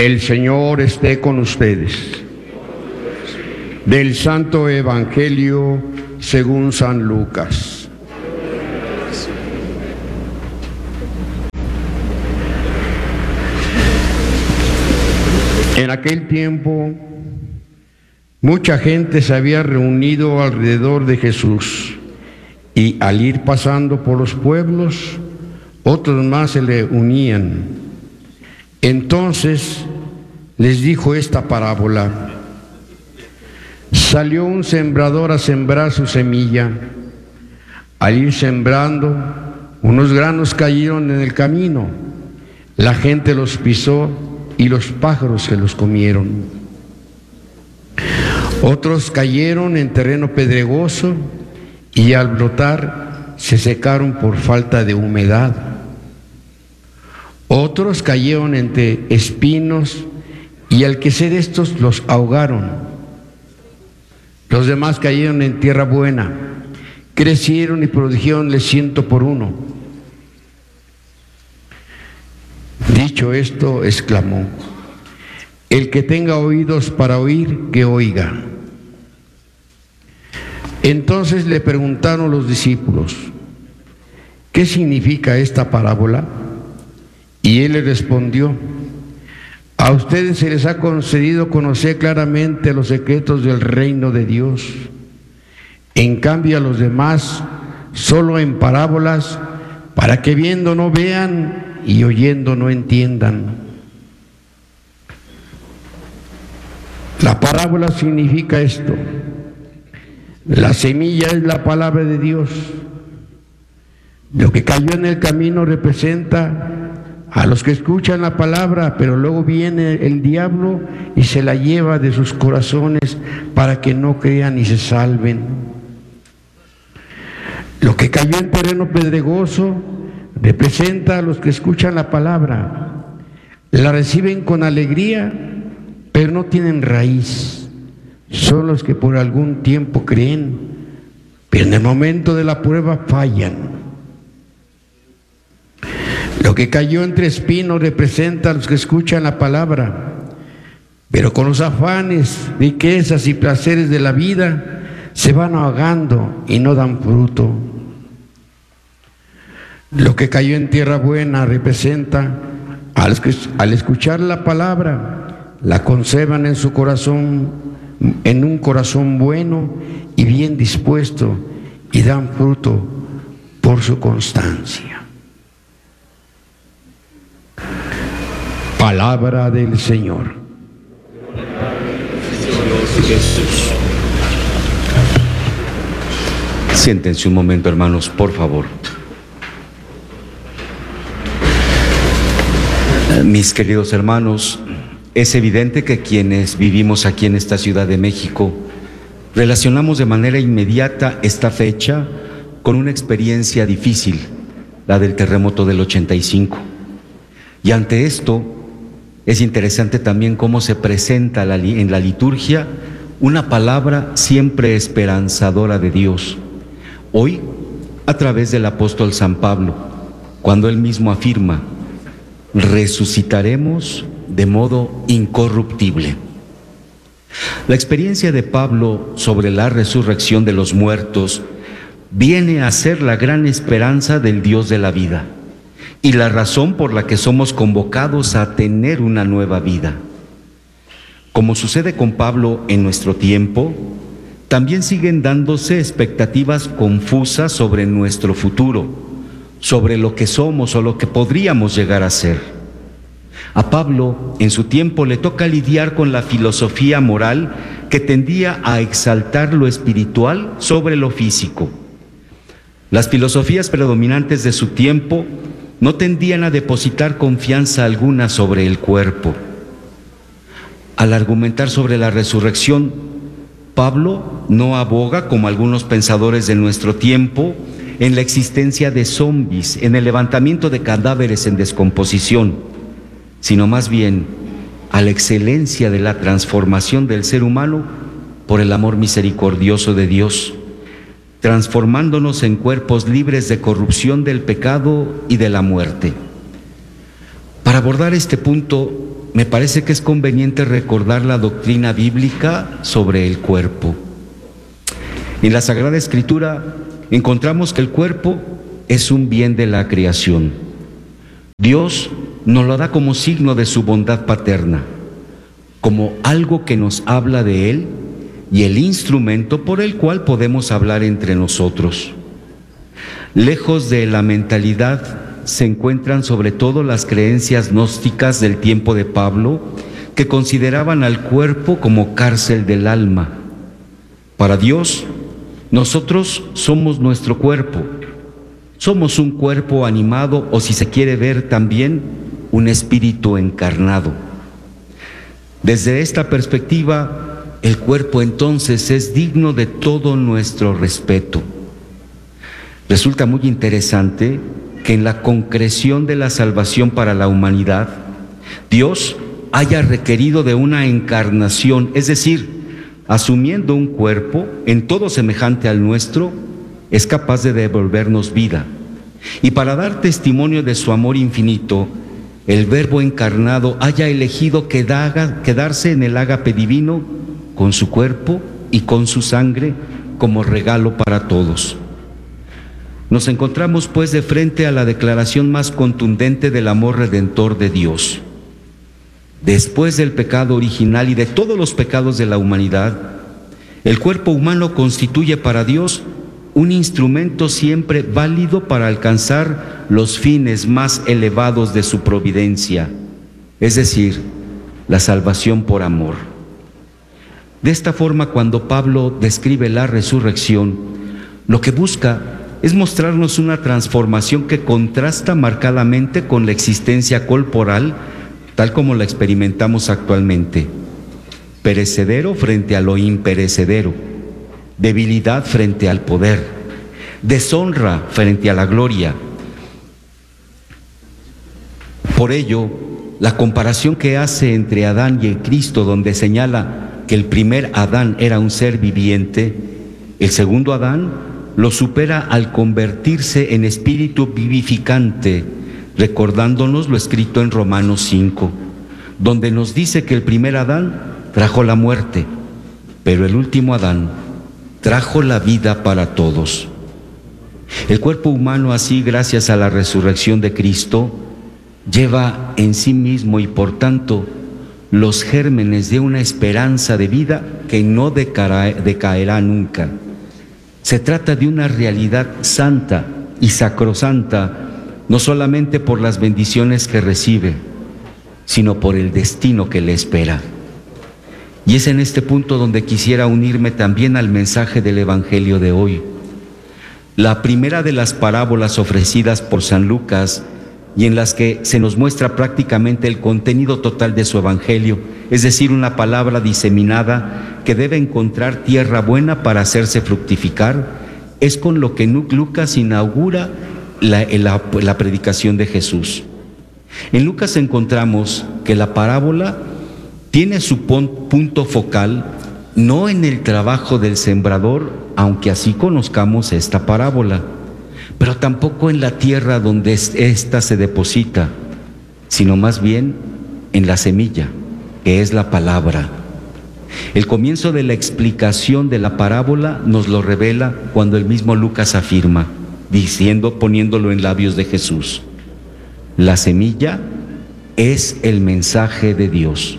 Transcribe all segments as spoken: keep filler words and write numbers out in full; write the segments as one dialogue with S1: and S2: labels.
S1: El Señor esté con ustedes. Del Santo Evangelio según San Lucas. En aquel tiempo, mucha gente se había reunido alrededor de Jesús, y al ir pasando por los pueblos, otros más se le unían. Entonces les dijo esta parábola: salió un sembrador a sembrar su semilla. Al ir sembrando, unos granos cayeron en el camino. La gente los pisó y los pájaros se los comieron. Otros cayeron en terreno pedregoso y al brotar se secaron por falta de humedad. Otros cayeron entre espinos y al crecer estos los ahogaron. Los demás cayeron en tierra buena, crecieron y produjeron el ciento por uno. Dicho esto, exclamó: el que tenga oídos para oír, que oiga. Entonces le preguntaron los discípulos: ¿qué significa esta parábola? Y él le respondió: a ustedes se les ha concedido conocer claramente los secretos del reino de Dios. En cambio a los demás, solo en parábolas, para que viendo no vean y oyendo no entiendan. La parábola significa esto: la semilla es la palabra de Dios. Lo que cayó en el camino representa a los que escuchan la palabra, pero luego viene el diablo y se la lleva de sus corazones para que no crean y se salven. Lo que cayó en terreno pedregoso representa a los que escuchan la palabra, la reciben con alegría, pero no tienen raíz. Son los que por algún tiempo creen, pero en el momento de la prueba fallan. Lo que cayó entre espinos representa a los que escuchan la palabra, pero con los afanes, riquezas y placeres de la vida se van ahogando y no dan fruto. Lo que cayó en tierra buena representa a los que al escuchar la palabra la conservan en su corazón, en un corazón bueno y bien dispuesto, y dan fruto por su constancia. Palabra del Señor.
S2: Siéntense un momento, hermanos, por favor. Mis queridos hermanos, es evidente que quienes vivimos aquí en esta Ciudad de México relacionamos de manera inmediata esta fecha con una experiencia difícil, la del terremoto del ochenta y cinco. Y ante esto, es interesante también cómo se presenta en la liturgia una palabra siempre esperanzadora de Dios. Hoy, a través del apóstol San Pablo, cuando él mismo afirma: resucitaremos de modo incorruptible. La experiencia de Pablo sobre la resurrección de los muertos viene a ser la gran esperanza del Dios de la vida y la razón por la que somos convocados a tener una nueva vida. Como sucede con Pablo en nuestro tiempo, también siguen dándose expectativas confusas sobre nuestro futuro, sobre lo que somos o lo que podríamos llegar a ser. A Pablo, en su tiempo, le toca lidiar con la filosofía moral que tendía a exaltar lo espiritual sobre lo físico. Las filosofías predominantes de su tiempo no tendían a depositar confianza alguna sobre el cuerpo. Al argumentar sobre la resurrección, Pablo no aboga, como algunos pensadores de nuestro tiempo, en la existencia de zombies, en el levantamiento de cadáveres en descomposición, sino más bien a la excelencia de la transformación del ser humano por el amor misericordioso de Dios, transformándonos en cuerpos libres de corrupción del pecado y de la muerte. Para abordar este punto, me parece que es conveniente recordar la doctrina bíblica sobre el cuerpo. En la Sagrada Escritura encontramos que el cuerpo es un bien de la creación. Dios nos lo da como signo de su bondad paterna, como algo que nos habla de Él y el instrumento por el cual podemos hablar entre nosotros. Lejos de la mentalidad se encuentran sobre todo las creencias gnósticas del tiempo de Pablo, que consideraban al cuerpo como cárcel del alma. Para Dios, nosotros somos nuestro cuerpo. Somos un cuerpo animado, o si se quiere ver también, un espíritu encarnado. Desde esta perspectiva, el cuerpo entonces es digno de todo nuestro respeto. Resulta muy interesante que en la concreción de la salvación para la humanidad, Dios haya requerido de una encarnación, es decir, asumiendo un cuerpo en todo semejante al nuestro, es capaz de devolvernos vida. Y para dar testimonio de su amor infinito, el Verbo encarnado haya elegido quedar, quedarse en el ágape divino con su cuerpo y con su sangre como regalo para todos. Nos encontramos pues de frente a la declaración más contundente del amor redentor de Dios. Después del pecado original y de todos los pecados de la humanidad, el cuerpo humano constituye para Dios un instrumento siempre válido para alcanzar los fines más elevados de su providencia, es decir, la salvación por amor. De esta forma, cuando Pablo describe la resurrección, lo que busca es mostrarnos una transformación que contrasta marcadamente con la existencia corporal, tal como la experimentamos actualmente. Perecedero frente a lo imperecedero, debilidad frente al poder, deshonra frente a la gloria. Por ello, la comparación que hace entre Adán y el Cristo, donde señala que el primer Adán era un ser viviente, el segundo Adán lo supera al convertirse en espíritu vivificante, recordándonos lo escrito en Romanos cinco, donde nos dice que el primer Adán trajo la muerte, pero el último Adán trajo la vida para todos. El cuerpo humano, así, gracias a la resurrección de Cristo, lleva en sí mismo y por tanto los gérmenes de una esperanza de vida que no decaerá, decaerá nunca. Se trata de una realidad santa y sacrosanta, no solamente por las bendiciones que recibe, sino por el destino que le espera. Y es en este punto donde quisiera unirme también al mensaje del Evangelio de hoy. La primera de las parábolas ofrecidas por San Lucas, y en las que se nos muestra prácticamente el contenido total de su Evangelio, es decir, una palabra diseminada que debe encontrar tierra buena para hacerse fructificar, es con lo que Lucas inaugura la, la, la predicación de Jesús. En Lucas encontramos que la parábola tiene su punto focal no en el trabajo del sembrador, aunque así conozcamos esta parábola, pero tampoco en la tierra donde ésta se deposita, sino más bien en la semilla, que es la palabra. El comienzo de la explicación de la parábola nos lo revela cuando el mismo Lucas afirma, diciendo, poniéndolo en labios de Jesús: la semilla es el mensaje de Dios.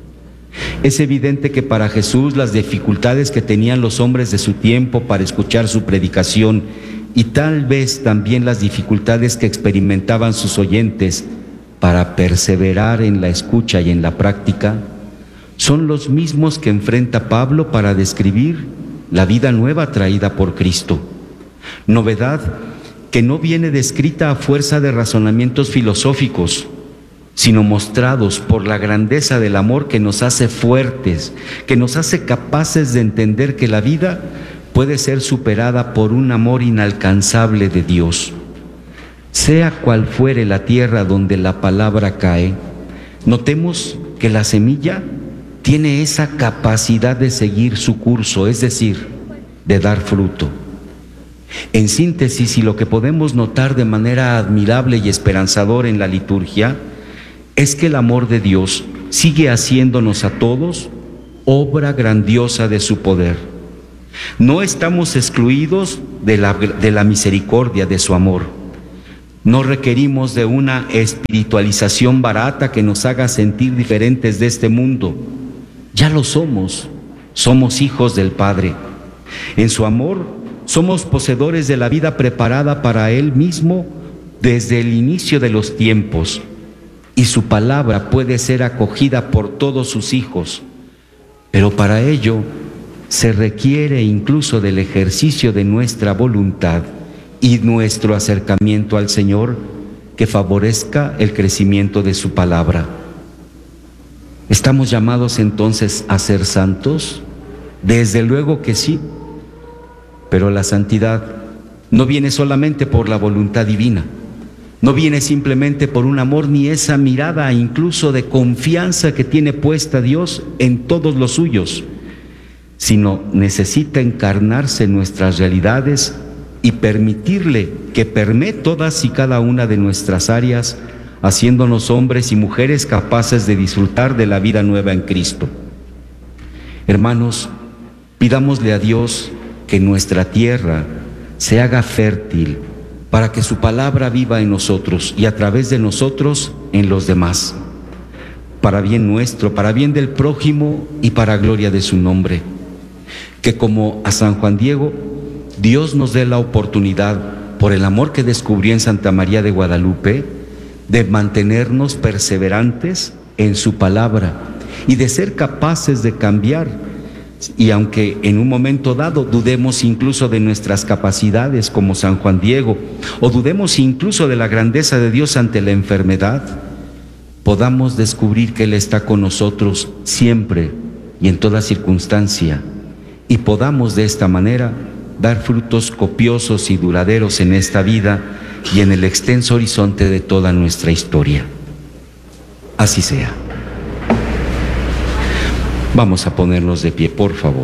S2: Es evidente que para Jesús las dificultades que tenían los hombres de su tiempo para escuchar su predicación, y tal vez también las dificultades que experimentaban sus oyentes para perseverar en la escucha y en la práctica, son los mismos que enfrenta Pablo para describir la vida nueva traída por Cristo. Novedad que no viene descrita a fuerza de razonamientos filosóficos, sino mostrados por la grandeza del amor que nos hace fuertes, que nos hace capaces de entender que la vida puede ser superada por un amor inalcanzable de Dios. Sea cual fuere la tierra donde la palabra cae, notemos que la semilla tiene esa capacidad de seguir su curso, es decir, de dar fruto. En síntesis, y lo que podemos notar de manera admirable y esperanzadora en la liturgia, es que el amor de Dios sigue haciéndonos a todos obra grandiosa de su poder. No estamos excluidos de la, de la misericordia de su amor. No requerimos de una espiritualización barata que nos haga sentir diferentes de este mundo. Ya lo somos, somos hijos del Padre. En su amor somos poseedores de la vida preparada para Él mismo desde el inicio de los tiempos, y su palabra puede ser acogida por todos sus hijos. Pero para ello se requiere incluso del ejercicio de nuestra voluntad y nuestro acercamiento al Señor que favorezca el crecimiento de su palabra. ¿Estamos llamados entonces a ser santos? Desde luego que sí, pero la santidad no viene solamente por la voluntad divina, no viene simplemente por un amor ni esa mirada incluso de confianza que tiene puesta Dios en todos los suyos, sino necesita encarnarse en nuestras realidades y permitirle que permee todas y cada una de nuestras áreas, haciéndonos hombres y mujeres capaces de disfrutar de la vida nueva en Cristo. Hermanos, pidámosle a Dios que nuestra tierra se haga fértil para que su palabra viva en nosotros y a través de nosotros en los demás, para bien nuestro, para bien del prójimo y para gloria de su nombre. Que como a San Juan Diego, Dios nos dé la oportunidad, por el amor que descubrió en Santa María de Guadalupe, de mantenernos perseverantes en su palabra y de ser capaces de cambiar. Y aunque en un momento dado dudemos incluso de nuestras capacidades como San Juan Diego, o dudemos incluso de la grandeza de Dios ante la enfermedad, podamos descubrir que Él está con nosotros siempre y en toda circunstancia, y podamos de esta manera dar frutos copiosos y duraderos en esta vida y en el extenso horizonte de toda nuestra historia. Así sea. Vamos a ponernos de pie, por favor.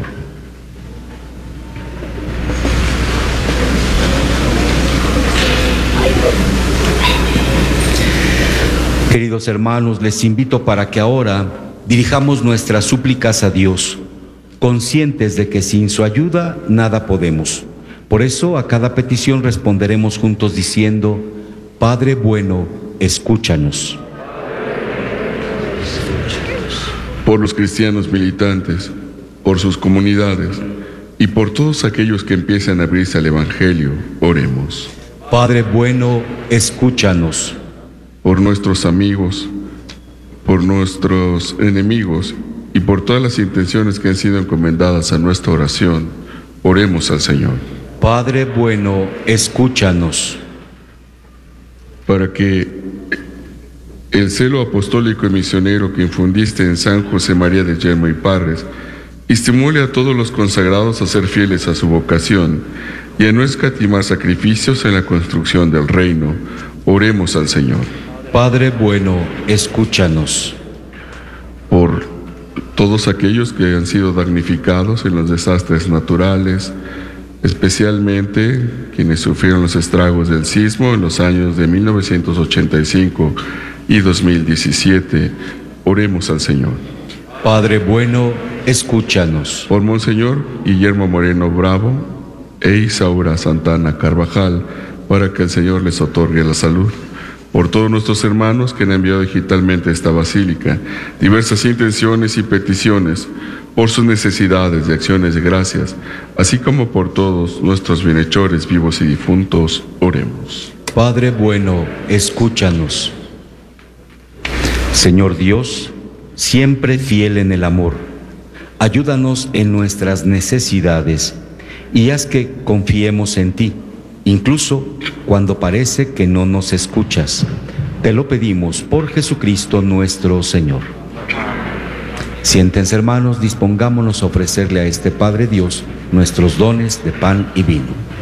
S2: Queridos hermanos, les invito para que ahora dirijamos nuestras súplicas a Dios, conscientes de que sin su ayuda nada podemos. Por eso a cada petición responderemos juntos diciendo: Padre bueno, escúchanos.
S3: Por los cristianos militantes, por sus comunidades y por todos aquellos que empiezan a abrirse al Evangelio, oremos.
S2: Padre bueno, escúchanos.
S3: Por nuestros amigos, por nuestros enemigos y por todas las intenciones que han sido encomendadas a nuestra oración, oremos al Señor.
S2: Padre bueno, escúchanos.
S3: Para que el celo apostólico y misionero que infundiste en San José María de Yermo y Parres estimule a todos los consagrados a ser fieles a su vocación y a no escatimar sacrificios en la construcción del reino. Oremos al Señor.
S2: Padre bueno, escúchanos.
S3: Por todos aquellos que han sido damnificados en los desastres naturales, especialmente quienes sufrieron los estragos del sismo en los años de mil novecientos ochenta y cinco y dos mil diecisiete, oremos al Señor.
S2: Padre bueno, escúchanos.
S3: Por Monseñor Guillermo Moreno Bravo e Isaura Santana Carvajal, para que el Señor les otorgue la salud. Por todos nuestros hermanos que han enviado digitalmente a esta basílica diversas intenciones y peticiones, por sus necesidades de acciones de gracias, así como por todos nuestros bienhechores vivos y difuntos, oremos.
S2: Padre bueno, escúchanos. Señor Dios, siempre fiel en el amor, ayúdanos en nuestras necesidades y haz que confiemos en ti, incluso cuando parece que no nos escuchas. Te lo pedimos por Jesucristo nuestro Señor. Siéntense, hermanos, dispongámonos a ofrecerle a este Padre Dios nuestros dones de pan y vino.